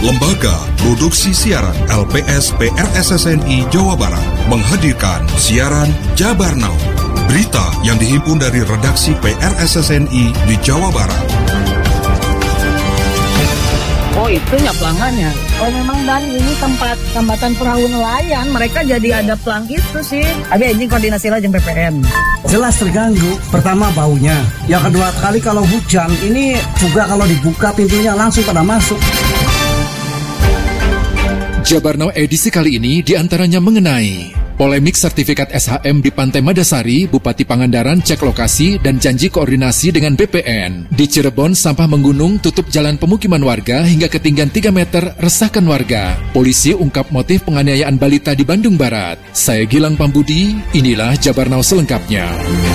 Lembaga Produksi Siaran LPS PRSSNI Jawa Barat menghadirkan siaran Jabar Now, berita yang dihimpun dari redaksi PRSSNI di Jawa Barat. Oh, itu nyaplangannya. Oh, memang dan ini tempat tambatan perahu nelayan. Mereka jadi ada plang itu sih. Abi anjing koordinasi lah jeung PPN. Jelas terganggu. Pertama baunya. Yang kedua kali kalau hujan, ini juga kalau dibuka pintunya langsung pada masuk. Jabar Now edisi kali ini diantaranya mengenai polemik sertifikat SHM di Pantai Madasari, Bupati Pangandaran cek lokasi dan janji koordinasi dengan BPN. Di Cirebon, sampah menggunung tutup jalan pemukiman warga hingga ketinggian 3 meter, resahkan warga. Polisi ungkap motif penganiayaan balita di Bandung Barat. Saya Gilang Pambudi, inilah Jabar Now selengkapnya.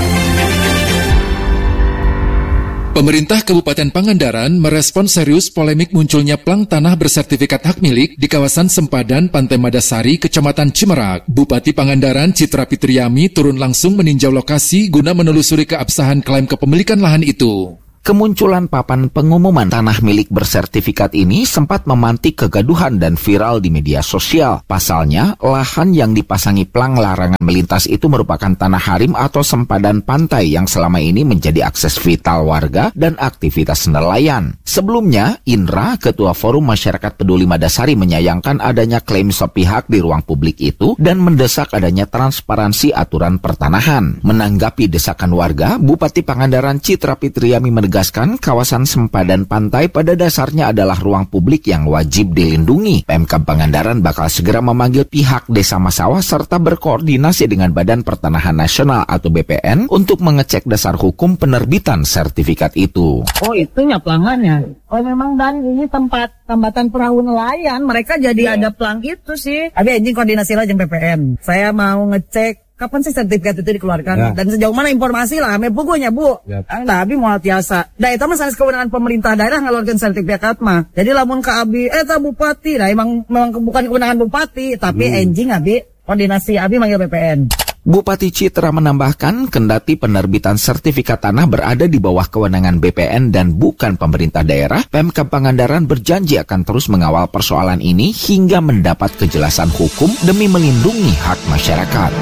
Pemerintah Kabupaten Pangandaran merespon serius polemik munculnya plang tanah bersertifikat hak milik di kawasan sempadan Pantai Madasari, Kecamatan Cimerak. Bupati Pangandaran Citra Pitriami turun langsung meninjau lokasi guna menelusuri keabsahan klaim kepemilikan lahan itu. Kemunculan papan pengumuman tanah milik bersertifikat ini sempat memantik kegaduhan dan viral di media sosial. Pasalnya, lahan yang dipasangi plang larangan melintas itu merupakan tanah harim atau sempadan pantai yang selama ini menjadi akses vital warga dan aktivitas nelayan. Sebelumnya, Indra, Ketua Forum Masyarakat Peduli Madasari, menyayangkan adanya klaim sepihak di ruang publik itu dan mendesak adanya transparansi aturan pertanahan. Menanggapi desakan warga, Bupati Pangandaran Citra Pitriami menegaskan kawasan sempadan pantai pada dasarnya adalah ruang publik yang wajib dilindungi. Pemkab Pangandaran bakal segera memanggil pihak Desa Masawa serta berkoordinasi dengan Badan Pertanahan Nasional atau BPN untuk mengecek dasar hukum penerbitan sertifikat itu. Oh, itu nyaplangannya. Oh, memang dan ini tempat tambatan perahu nelayan. Mereka jadi ada plang itu sih. Abi anjing koordinasi lah jeung PPN. Saya mau ngecek kapan sih sertifikat itu dikeluarkan dan sejauh mana informasi lah ame bukunya Bu. Nah, abi moal tiasa. Da eta mah sanes kewenangan pemerintah daerah ngeluarkeun sertifikat mah. Jadi lamun ka abi eta bupati, nah memang bukan kewenangan bupati, tapi anjing abi koordinasi abi manggil BPN. Bupati Citra menambahkan, kendati penerbitan sertifikat tanah berada di bawah kewenangan BPN dan bukan pemerintah daerah, Pemkab Pangandaran berjanji akan terus mengawal persoalan ini hingga mendapat kejelasan hukum demi melindungi hak masyarakat.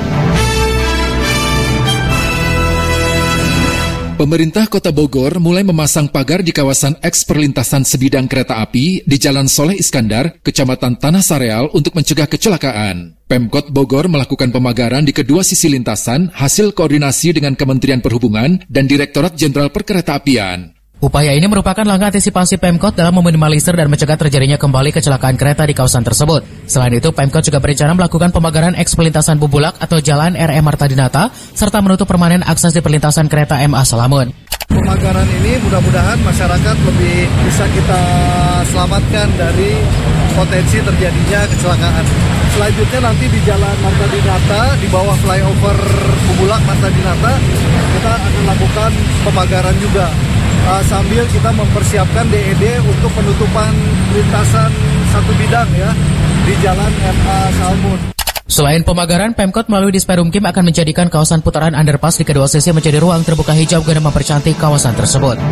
Pemerintah Kota Bogor mulai memasang pagar di kawasan eks perlintasan sebidang kereta api di Jalan Soleh Iskandar, Kecamatan Tanah Sareal untuk mencegah kecelakaan. Pemkot Bogor melakukan pemagaran di kedua sisi lintasan hasil koordinasi dengan Kementerian Perhubungan dan Direktorat Jenderal Perkeretaapian. Upaya ini merupakan langkah antisipasi Pemkot dalam meminimalisir dan mencegah terjadinya kembali kecelakaan kereta di kawasan tersebut. Selain itu, Pemkot juga berencana melakukan pemagaran eks perlintasan Bubulak atau Jalan RM Marta Dinata, serta menutup permanen akses di perlintasan kereta MA Salamun. Pemagaran ini mudah-mudahan masyarakat lebih bisa kita selamatkan dari potensi terjadinya kecelakaan. Selanjutnya nanti di Jalan Marta Dinata, di bawah flyover Bubulak Marta Dinata, kita akan lakukan pemagaran juga. Sambil kita mempersiapkan DED untuk penutupan lintasan satu bidang ya di Jalan MA Salmun. Selain pemagaran, Pemkot melalui Disperumkim akan menjadikan kawasan putaran underpass di kedua sisi menjadi ruang terbuka hijau guna mempercantik kawasan tersebut.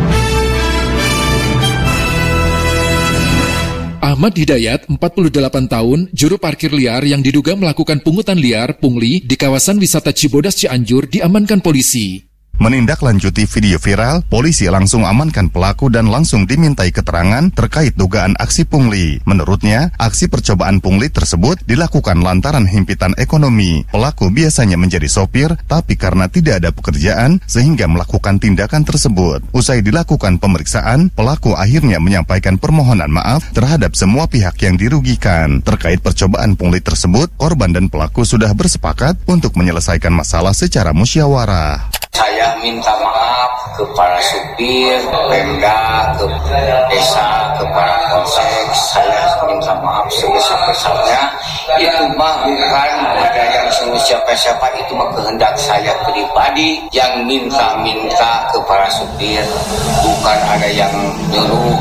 Ahmad Hidayat, 48 tahun, juru parkir liar yang diduga melakukan pungutan liar (pungli) di kawasan wisata Cibodas Cianjur diamankan polisi. Menindaklanjuti video viral, polisi langsung amankan pelaku dan langsung dimintai keterangan terkait dugaan aksi pungli. Menurutnya, aksi percobaan pungli tersebut dilakukan lantaran himpitan ekonomi. Pelaku biasanya menjadi sopir, tapi karena tidak ada pekerjaan, sehingga melakukan tindakan tersebut. Usai dilakukan pemeriksaan, pelaku akhirnya menyampaikan permohonan maaf terhadap semua pihak yang dirugikan. Terkait percobaan pungli tersebut, korban dan pelaku sudah bersepakat untuk menyelesaikan masalah secara musyawarah. Saya minta maaf kepada supir, Pemda, ke desa, kepada polsek. Saya minta maaf sebesar-besarnya. Itu mah bukan ada yang suruh siapa-siapa, itu mah kehendak saya pribadi yang minta-minta kepada supir, bukan ada yang nyuruh.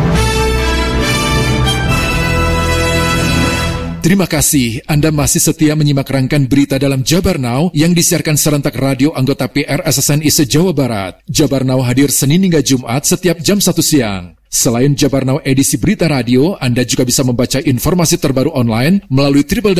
Terima kasih, Anda masih setia menyimak rangkaian berita dalam Jabar Now yang disiarkan serentak radio anggota PRSSNI se-Jawa Barat. Jabar Now hadir Senin hingga Jumat setiap jam 1 siang. Selain Jabar Now edisi Berita Radio, Anda juga bisa membaca informasi terbaru online melalui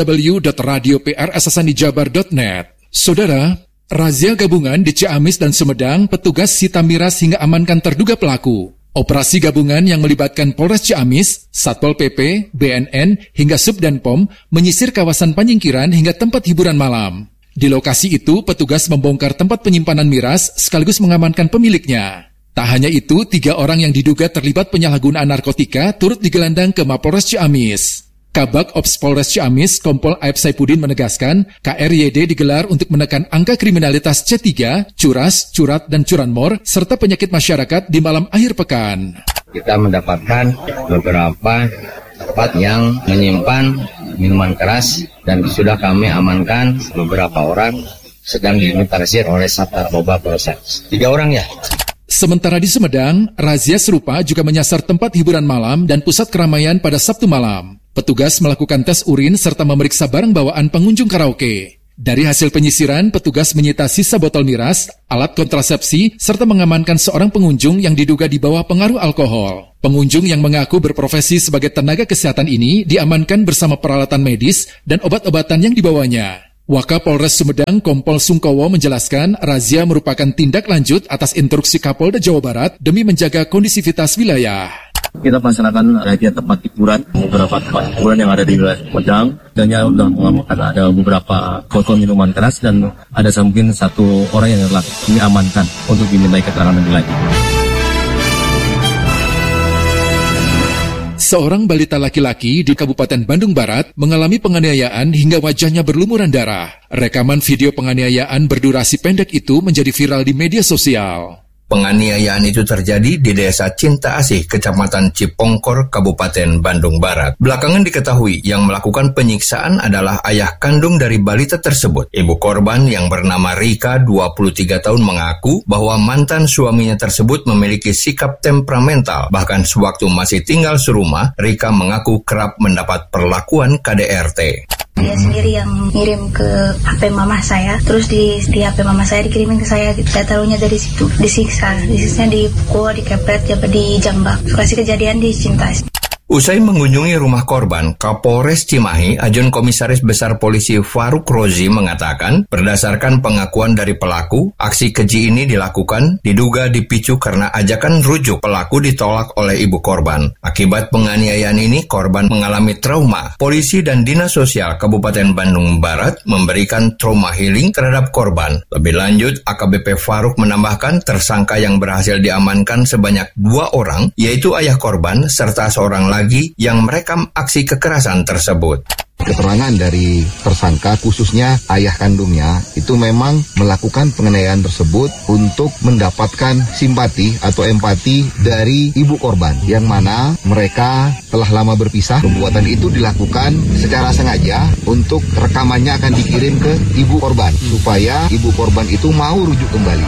www.radioprssnijabar.net. Saudara, razia gabungan di Ciamis dan Sumedang, petugas sita miras hingga amankan terduga pelaku. Operasi gabungan yang melibatkan Polres Ciamis, Satpol PP, BNN, hingga Subdanpom menyisir kawasan Panyingkiran hingga tempat hiburan malam. Di lokasi itu, petugas membongkar tempat penyimpanan miras sekaligus mengamankan pemiliknya. Tak hanya itu, 3 orang yang diduga terlibat penyalahgunaan narkotika turut digelandang ke Mapolres Ciamis. Kabak Ops Polres Ciamis, Kompol Aib Saipudin menegaskan, KRYD digelar untuk menekan angka kriminalitas C3, curas, curat, dan curanmor, serta penyakit masyarakat di malam akhir pekan. Kita mendapatkan beberapa tempat yang menyimpan minuman keras dan sudah kami amankan beberapa orang sedang diinventarisir oleh Sat Narkoba Polres. 3 orang ya. Sementara di Sumedang, razia serupa juga menyasar tempat hiburan malam dan pusat keramaian pada Sabtu malam. Petugas melakukan tes urin serta memeriksa barang bawaan pengunjung karaoke. Dari hasil penyisiran, petugas menyita sisa botol miras, alat kontrasepsi, serta mengamankan seorang pengunjung yang diduga di bawah pengaruh alkohol. Pengunjung yang mengaku berprofesi sebagai tenaga kesehatan ini diamankan bersama peralatan medis dan obat-obatan yang dibawanya. Wakapolres Sumedang Kompol Sungkowo menjelaskan razia merupakan tindak lanjut atas instruksi Kapolda Jawa Barat demi menjaga kondisivitas wilayah. Kita melaksanakan razia tempat hiburan, beberapa tempat hiburan yang ada di wilayah Sumedang, dan yang sudah mengamankan ada beberapa botol minuman keras dan ada mungkin 1 orang yang telah kami amankan untuk dimintai keterangan lebih lanjut. Seorang balita laki-laki di Kabupaten Bandung Barat mengalami penganiayaan hingga wajahnya berlumuran darah. Rekaman video penganiayaan berdurasi pendek itu menjadi viral di media sosial. Penganiayaan itu terjadi di Desa Cinta Asih, Kecamatan Cipongkor, Kabupaten Bandung Barat. Belakangan diketahui yang melakukan penyiksaan adalah ayah kandung dari balita tersebut. Ibu korban yang bernama Rika, 23 tahun, mengaku bahwa mantan suaminya tersebut memiliki sikap temperamental. Bahkan sewaktu masih tinggal serumah, Rika mengaku kerap mendapat perlakuan KDRT. Dia sendiri yang ngirim ke HP mama saya, terus di HP mama saya dikirimin ke saya. Saya taruhnya dari situ, disiksanya dipukul, dikepret, dijambak. Lokasi kejadian di Cinta. Usai mengunjungi rumah korban, Kapolres Cimahi, Ajun Komisaris Besar Polisi Faruk Rozi mengatakan, berdasarkan pengakuan dari pelaku, aksi keji ini dilakukan diduga dipicu karena ajakan rujuk pelaku ditolak oleh ibu korban. Akibat penganiayaan ini, korban mengalami trauma. Polisi dan Dinas Sosial Kabupaten Bandung Barat memberikan trauma healing terhadap korban. Lebih lanjut, AKBP Faruk menambahkan tersangka yang berhasil diamankan sebanyak 2 orang, yaitu ayah korban serta seorang lagi yang merekam aksi kekerasan tersebut. Keterangan dari tersangka, khususnya ayah kandungnya, itu memang melakukan penganiayaan tersebut untuk mendapatkan simpati atau empati dari ibu korban, yang mana mereka telah lama berpisah. Perbuatan itu dilakukan secara sengaja untuk rekamannya akan dikirim ke ibu korban, supaya ibu korban itu mau rujuk kembali.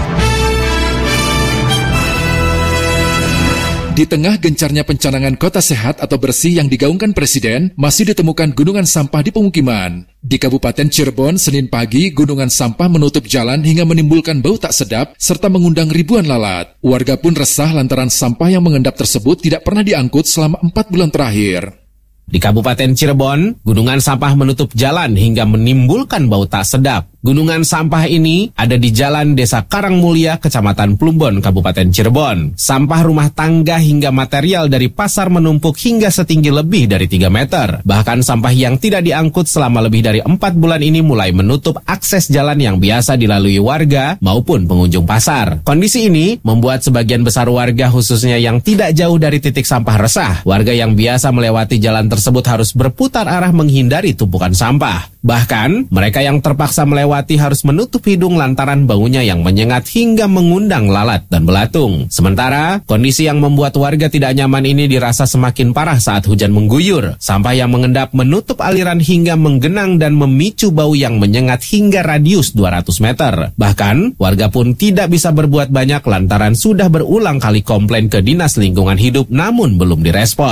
Di tengah gencarnya pencanangan kota sehat atau bersih yang digaungkan Presiden, masih ditemukan gunungan sampah di pemukiman. Di Kabupaten Cirebon, Senin pagi, gunungan sampah menutup jalan hingga menimbulkan bau tak sedap serta mengundang ribuan lalat. Warga pun resah lantaran sampah yang mengendap tersebut tidak pernah diangkut selama 4 bulan terakhir. Di Kabupaten Cirebon, gunungan sampah menutup jalan hingga menimbulkan bau tak sedap. Gunungan sampah ini ada di Jalan Desa Karangmulia, Kecamatan Plumbon, Kabupaten Cirebon. Sampah rumah tangga hingga material dari pasar menumpuk hingga setinggi lebih dari 3 meter. Bahkan sampah yang tidak diangkut selama lebih dari 4 bulan ini mulai menutup akses jalan yang biasa dilalui warga maupun pengunjung pasar. Kondisi ini membuat sebagian besar warga, khususnya yang tidak jauh dari titik sampah, resah. Warga yang biasa melewati jalan tersebut harus berputar arah menghindari tumpukan sampah. Bahkan, mereka yang terpaksa melewati harus menutup hidung lantaran baunya yang menyengat hingga mengundang lalat dan belatung. Sementara, kondisi yang membuat warga tidak nyaman ini dirasa semakin parah saat hujan mengguyur. Sampah yang mengendap menutup aliran hingga menggenang dan memicu bau yang menyengat hingga radius 200 meter. Bahkan, warga pun tidak bisa berbuat banyak lantaran sudah berulang kali komplain ke Dinas Lingkungan Hidup namun belum direspon.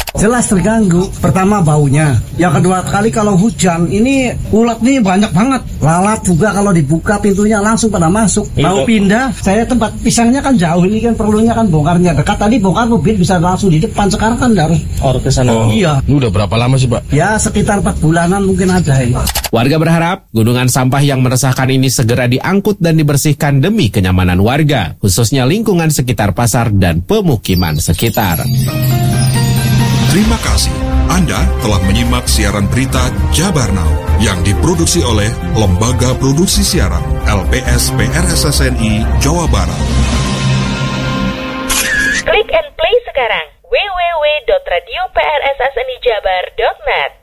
Jelas terganggu. Pertama baunya. Yang kedua kali kalau hujan ini ulat nih banyak banget. Lalat juga kalau dibuka pintunya langsung pada masuk. Mau pindah, saya tempat pisangnya kan jauh ini kan perlunya kan bongkarnya dekat. Tadi bongkar mobil bisa langsung di depan. Sekarang kan harus ke sana. Iya. Ini udah berapa lama sih, Pak? Ya sekitar 4 bulanan mungkin ada ini. Warga berharap gunungan sampah yang meresahkan ini segera diangkut dan dibersihkan demi kenyamanan warga, khususnya lingkungan sekitar pasar dan pemukiman sekitar. Terima kasih. Anda telah menyimak siaran berita Jabar Now yang diproduksi oleh Lembaga Produksi Siaran LPS PRSSNI Jawa Barat. Klik and play sekarang www.radioprssnijabar.net.